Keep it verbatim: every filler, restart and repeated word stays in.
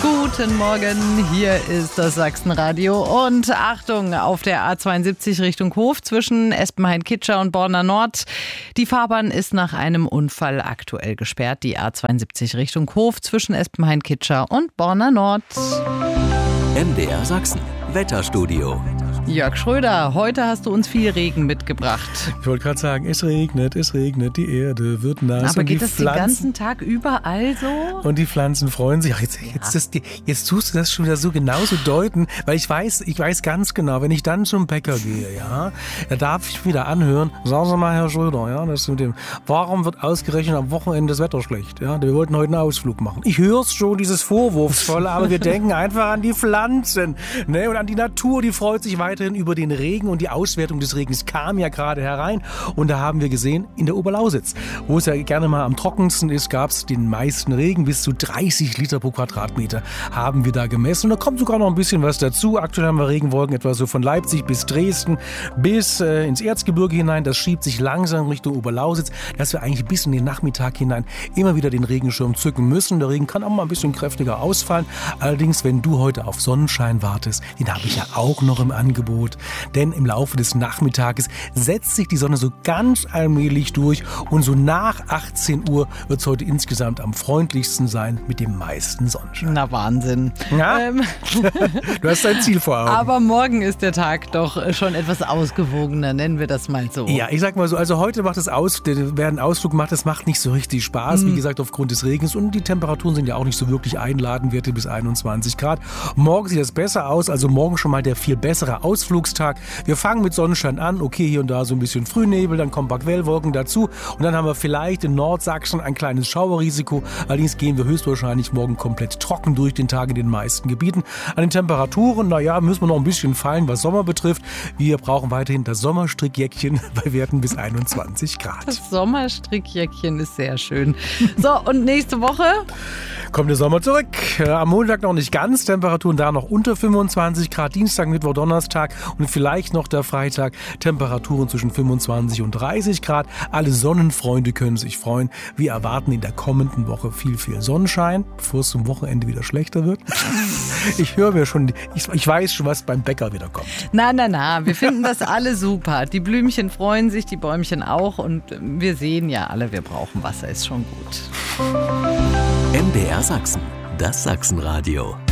Guten Morgen, hier ist das Sachsenradio und Achtung, auf der A zweiundsiebzig Richtung Hof zwischen Espenhain-Kitscher und Borna Nord. Die Fahrbahn ist nach einem Unfall aktuell gesperrt. Die A zweiundsiebzig Richtung Hof zwischen Espenhain-Kitscher und Borna Nord. M D R Sachsen, Wetterstudio. Jörg Schröder, heute hast du uns viel Regen mitgebracht. Ich wollte gerade sagen, es regnet, es regnet, die Erde wird nass. Aber und geht die das Pflanzen, den ganzen Tag überall so? Und die Pflanzen freuen sich. Ach, jetzt, Ja. jetzt, das, jetzt tust du das schon wieder so genauso deuten, weil ich weiß, ich weiß ganz genau, wenn ich dann zum Bäcker gehe, ja, da darf ich wieder anhören, sagen Sie mal, Herr Schröder, ja, das mit dem, warum wird ausgerechnet am Wochenende das Wetter schlecht? Ja, wir wollten heute einen Ausflug machen. Ich höre es schon, dieses Vorwurfsvolle, aber wir denken einfach an die Pflanzen, ne, und an die Natur, die freut sich weiterhin über den Regen, und die Auswertung des Regens kam ja gerade herein, und da haben wir gesehen, in der Oberlausitz, wo es ja gerne mal am trockensten ist, gab es den meisten Regen, bis zu dreißig Liter pro Quadratmeter haben wir da gemessen, und da kommt sogar noch ein bisschen was dazu. Aktuell haben wir Regenwolken etwa so von Leipzig bis Dresden bis äh, ins Erzgebirge hinein, das schiebt sich langsam Richtung Oberlausitz, dass wir eigentlich bis in den Nachmittag hinein immer wieder den Regenschirm zücken müssen. Der Regen kann auch mal ein bisschen kräftiger ausfallen, allerdings, wenn du heute auf Sonnenschein wartest, den habe ich ja auch noch im Angebot. Denn im Laufe des Nachmittages setzt sich die Sonne so ganz allmählich durch, und so nach achtzehn Uhr wird es heute insgesamt am freundlichsten sein mit dem meisten Sonnenschein. Na, Wahnsinn. Ja? Ähm, Du hast dein Ziel vor Augen. aber morgen ist der Tag doch schon etwas ausgewogener, nennen wir das mal so. Ja, ich sag mal so, also heute macht es aus, wer einen Ausflug macht, das macht nicht so richtig Spaß, Mhm. wie gesagt, aufgrund des Regens, und die Temperaturen sind ja auch nicht so wirklich einladend, Werte bis einundzwanzig Grad. Morgen sieht das besser aus, also morgen schon mal der viel bessere Ausflugstag. Wir fangen mit Sonnenschein an, okay, hier und da so ein bisschen Frühnebel, dann kommen Quellwolken dazu, und dann haben wir vielleicht in Nordsachsen ein kleines Schauerrisiko. Allerdings gehen wir höchstwahrscheinlich morgen komplett trocken durch den Tag in den meisten Gebieten. An den Temperaturen, naja, müssen wir noch ein bisschen fallen, was Sommer betrifft. Wir brauchen weiterhin das Sommerstrickjäckchen bei Werten bis einundzwanzig Grad. Das Sommerstrickjäckchen ist sehr schön. So, und nächste Woche? Kommt der Sommer zurück. Äh, Am Montag noch nicht ganz. Temperaturen da noch unter fünfundzwanzig Grad. Dienstag, Mittwoch, Donnerstag und vielleicht noch der Freitag. Temperaturen zwischen fünfundzwanzig und dreißig Grad. Alle Sonnenfreunde können sich freuen. Wir erwarten in der kommenden Woche viel, viel Sonnenschein, bevor es zum Wochenende wieder schlechter wird. Ich höre mir schon, ich, ich weiß schon, was beim Bäcker wieder kommt. Na, na, na, wir finden das alle super. Die Blümchen freuen sich, die Bäumchen auch, und wir sehen ja alle, wir brauchen Wasser, ist schon gut. M D R Sachsen, das Sachsenradio.